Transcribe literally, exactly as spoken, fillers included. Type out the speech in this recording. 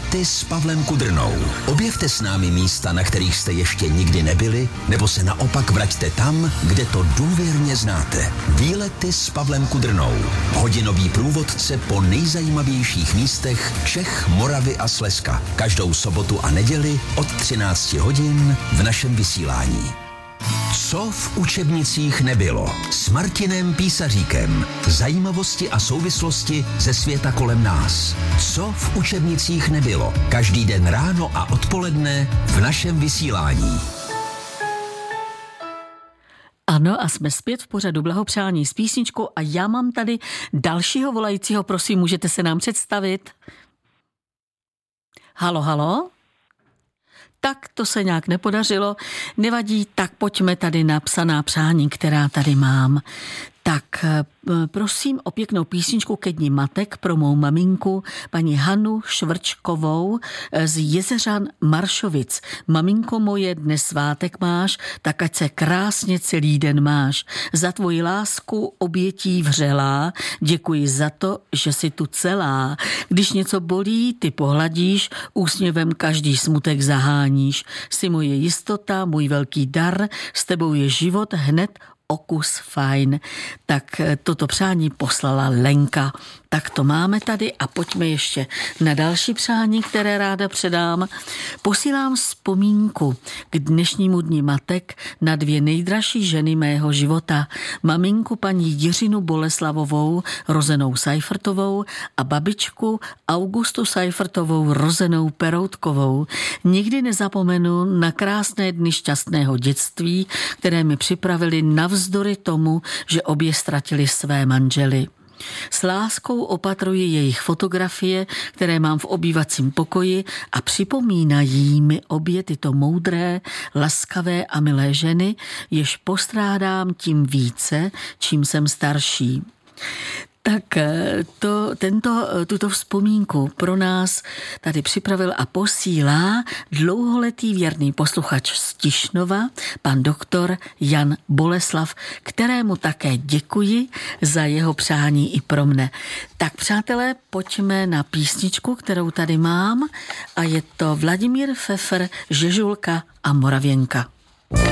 Výlety s Pavlem Kudrnou. Objevte s námi místa, na kterých jste ještě nikdy nebyli, nebo se naopak vraťte tam, kde to důvěrně znáte. Výlety s Pavlem Kudrnou. Hodinový průvodce po nejzajímavějších místech Čech, Moravy a Slezska. Každou sobotu a neděli od třináct hodin v našem vysílání. Co v učebnicích nebylo? S Martinem Písaříkem. Zajímavosti a souvislosti ze světa kolem nás. Co v učebnicích nebylo? Každý den ráno a odpoledne v našem vysílání. Ano, a jsme zpět v pořadu Blahopřání s písničkou a já mám tady dalšího volajícího, prosím, můžete se nám představit? Halo, halo? Tak to se nějak nepodařilo, nevadí, tak pojďme tady na psaná přání, která tady mám. Tak prosím o pěknou písničku ke dni matek pro mou maminku, paní Hanu Švrčkovou z Jezeřan Maršovic. Maminko moje, dnes svátek máš, tak ať se krásně celý den máš. Za tvoji lásku obětí vřelá, děkuji za to, že jsi tu celá. Když něco bolí, ty pohladíš, úsměvem každý smutek zaháníš. Jsi moje jistota, můj velký dar, s tebou je život hned o kus fajn. Tak toto přání poslala Lenka. Tak to máme tady a pojďme ještě na další přání, které ráda předám. Posílám vzpomínku k dnešnímu dni matek na dvě nejdražší ženy mého života. Maminku paní Jiřinu Boleslavovou, rozenou Seifertovou, a babičku Augustu Seifertovou, rozenou Peroutkovou. Nikdy nezapomenu na krásné dny šťastného dětství, které mi připravili navzdory tomu, že obě ztratili své manžely. S láskou opatruji jejich fotografie, které mám v obývacím pokoji a připomínají mi obě tyto moudré, laskavé a milé ženy, jež postrádám tím více, čím jsem starší. Tak to, tento, tuto vzpomínku pro nás tady připravil a posílá dlouholetý věrný posluchač z Tišnova, pan doktor Jan Boleslav, kterému také děkuji za jeho přání i pro mne. Tak přátelé, pojďme na písničku, kterou tady mám, a je to Vladimír Pfeffer, Žežulka a Moravěnka.